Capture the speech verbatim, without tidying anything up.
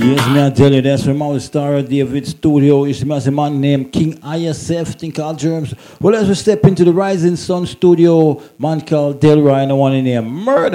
Yes, me I tell you, that's from our star David Studio. It's me as a man named King I S F, think called Germs. Well, as we step into the Rising Sun Studio, man called Delroy and the one in there, Murder.